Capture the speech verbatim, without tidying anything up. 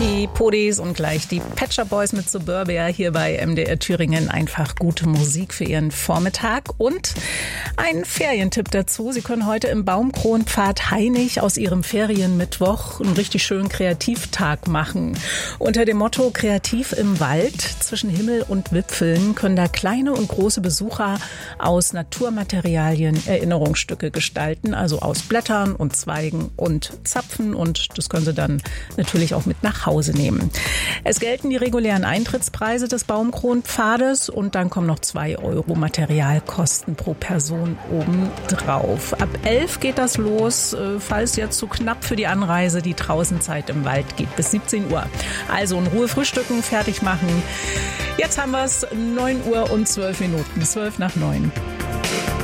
Die Podis und gleich die Pet Shop Boys mit Suburbia hier bei M D R Thüringen. Einfach gute Musik für Ihren Vormittag und ein Ferientipp dazu. Sie können heute im Baumkronpfad Hainich aus Ihrem Ferienmittwoch einen richtig schönen Kreativtag machen. Unter dem Motto Kreativ im Wald zwischen Himmel und Wipfeln können da kleine und große Besucher aus Naturmaterialien Erinnerungsstücke gestalten, also aus Blättern und Zweigen und Zapfen, und das können Sie dann natürlich auch mit nach Hause nehmen. Es gelten die regulären Eintrittspreise des Baumkronpfades und dann kommen noch zwei Euro Materialkosten pro Person obendrauf. Ab elf geht das los, falls jetzt zu knapp für die Anreise. Die Draußenzeit im Wald geht bis siebzehn Uhr. Also in Ruhe frühstücken, fertig machen. Jetzt haben wir es neun Uhr und zwölf Minuten, zwölf nach neun.